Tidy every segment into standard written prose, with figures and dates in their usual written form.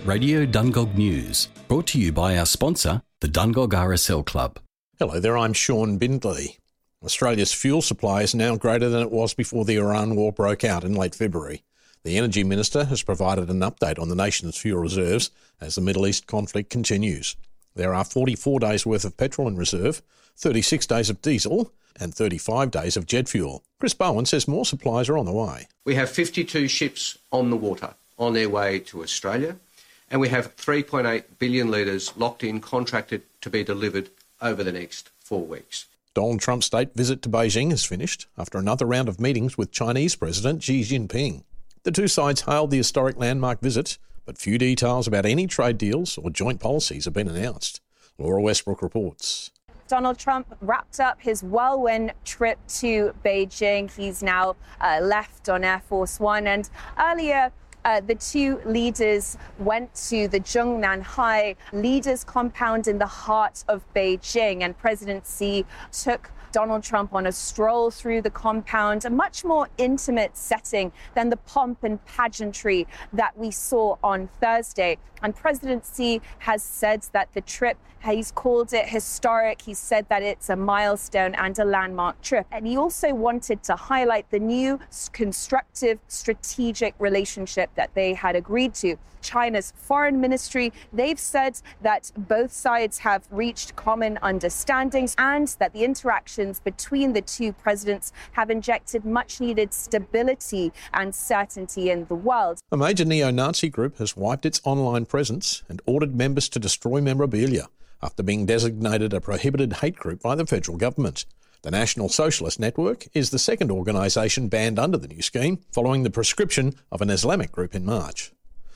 Radio Dungog News, brought to you by our sponsor, the Dungog RSL Club. Hello there, I'm Sean Bindley. Australia's fuel supply is now greater than it was before the Iran war broke out in late February. The Energy Minister has provided an update on the nation's fuel reserves as the Middle East conflict continues. There are 44 days' worth of petrol in reserve, 36 days of diesel and 35 days of jet fuel. Chris Bowen says more supplies are on the way. We have 52 ships on the water on their way to Australia, and we have 3.8 billion litres locked in, contracted to be delivered over the next 4 weeks. Donald Trump's state visit to Beijing has finished after another round of meetings with Chinese President Xi Jinping. The two sides hailed the historic landmark visit, but few details about any trade deals or joint policies have been announced. Laura Westbrook reports. Donald Trump wrapped up his whirlwind trip to Beijing. He's now left on Air Force One, and earlier the two leaders went to the Zhongnanhai Leaders Compound in the heart of Beijing, and President Xi took Donald Trump on a stroll through the compound, a much more intimate setting than the pomp and pageantry that we saw on Thursday. And President Xi has said that the trip, he's called it historic. He said that it's a milestone and a landmark trip. And he also wanted to highlight the new constructive strategic relationship that they had agreed to. China's foreign ministry, they've said that both sides have reached common understandings and that the interactions between the two presidents have injected much needed stability and certainty in the world. A major neo-Nazi group has wiped its online presence and ordered members to destroy memorabilia after being designated a prohibited hate group by the federal government. The National Socialist Network is the second organisation banned under the new scheme, following the proscription of an Islamic group in March.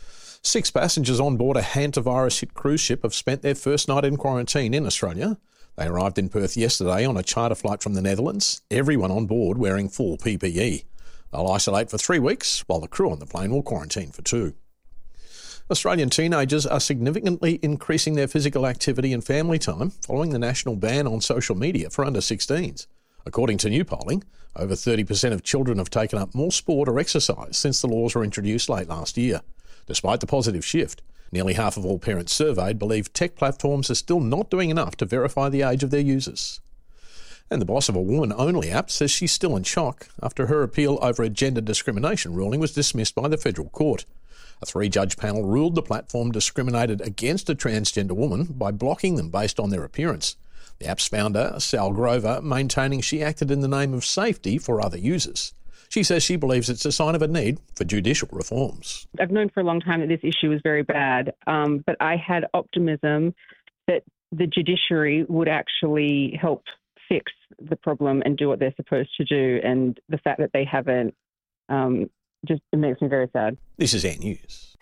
6 passengers on board a hantavirus-hit cruise ship have spent their first night in quarantine in Australia. They arrived in Perth yesterday on a charter flight from the Netherlands, everyone on board wearing full PPE. They'll isolate for 3 weeks, while the crew on the plane will quarantine for 2. Australian teenagers are significantly increasing their physical activity and family time following the national ban on social media for under-16s. According to new polling, over 30% of children have taken up more sport or exercise since the laws were introduced late last year. Despite the positive shift, nearly half of all parents surveyed believe tech platforms are still not doing enough to verify the age of their users. And the boss of a woman-only app says she's still in shock after her appeal over a gender discrimination ruling was dismissed by the federal court. A 3-judge panel ruled the platform discriminated against a transgender woman by blocking them based on their appearance. The app's founder, Sal Grover, maintaining she acted in the name of safety for other users. She says she believes it's a sign of a need for judicial reforms. I've known for a long time that this issue is very bad, but I had optimism that the judiciary would actually help fix the problem and do what they're supposed to do, and the fact that they haven't just it makes me very sad. This is Air News.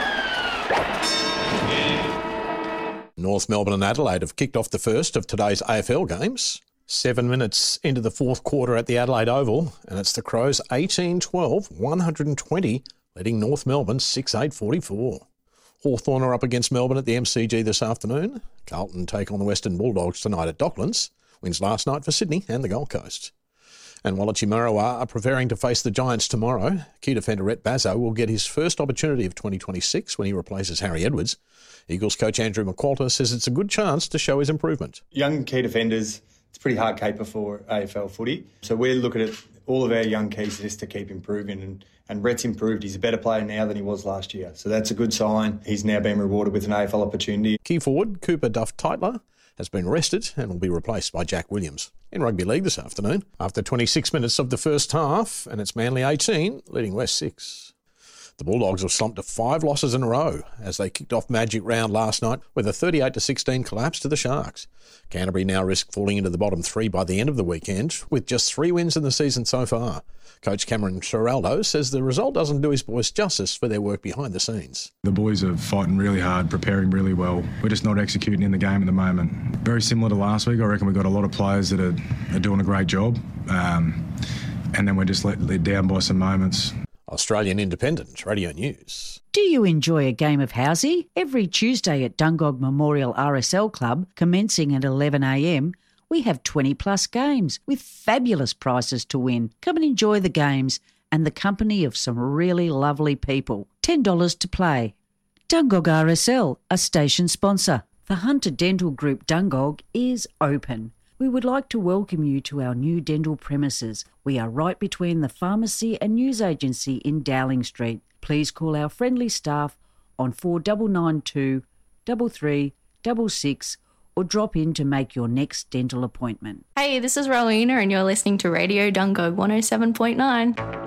North Melbourne and Adelaide have kicked off the first of today's AFL games. 7 minutes into the fourth quarter at the Adelaide Oval, and it's the Crows 18-12, 120, leading North Melbourne 6-8-44. Hawthorn are up against Melbourne at the MCG this afternoon. Carlton take on the Western Bulldogs tonight at Docklands. Wins last night for Sydney and the Gold Coast. And Wallachi Marawa are preparing to face the Giants tomorrow. Key defender Rhett Bazzo will get his first opportunity of 2026 when he replaces Harry Edwards. Eagles coach Andrew McQualter says it's a good chance to show his improvement. Young key defenders, it's a pretty hard caper for AFL footy. So we're looking at all of our young keys just to keep improving. And Rhett's improved. He's a better player now than he was last year. So that's a good sign. He's now been rewarded with an AFL opportunity. Key forward Cooper Duff-Tytler has been rested and will be replaced by Jack Williams. In rugby league this afternoon, after 26 minutes of the first half, and it's Manly 18, leading West 6. The Bulldogs have slumped to 5 losses in a row as they kicked off Magic Round last night with a 38-16 collapse to the Sharks. Canterbury now risk falling into the bottom 3 by the end of the weekend, with just 3 wins in the season so far. Coach Cameron Ciraldo says the result doesn't do his boys justice for their work behind the scenes. The boys are fighting really hard, preparing really well. We're just not executing in the game at the moment. Very similar to last week. I reckon we've got a lot of players that are doing a great job, and then we're just let down by some moments. Australian Independent Radio News. Do you enjoy a game of housey? Every Tuesday at Dungog Memorial RSL Club, commencing at 11 a.m, we have 20-plus games with fabulous prizes to win. Come and enjoy the games and the company of some really lovely people. $10 to play. Dungog RSL, a station sponsor. The Hunter Dental Group Dungog is open. We would like to welcome you to our new dental premises. We are right between the pharmacy and news agency in Dowling Street. Please call our friendly staff on 4992 3366 or drop in to make your next dental appointment. Hey, this is Rowena and you're listening to Radio Dungog 107.9.